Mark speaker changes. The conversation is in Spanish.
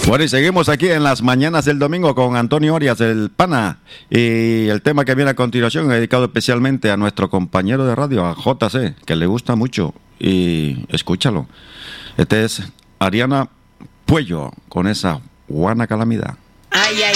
Speaker 1: Bueno, y seguimos aquí en las mañanas del domingo con Antonio Orias, el pana. Y el tema que viene a continuación es dedicado especialmente a nuestro compañero de radio, a JC, que le gusta mucho. Y escúchalo. Este es Ariana Puello con esa Juana Calamidad.
Speaker 2: Ay, ay.